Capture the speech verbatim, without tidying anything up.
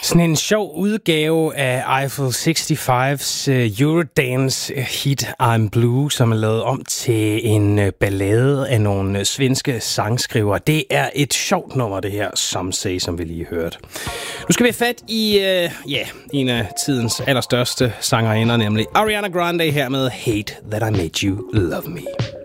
Sådan en sjov udgave af Eiffel seksoghalvfems uh, Eurodance-hit I'm Blue, som er lavet om til en uh, ballade af nogle uh, svenske sangskrivere. Det er et sjovt nummer, det her, Some Say, som vi lige hørte. Nu skal vi have fat i uh, yeah, en af tidens allerstørste sangerinder, nemlig Ariana Grande her med Hate That I Made You Love Me.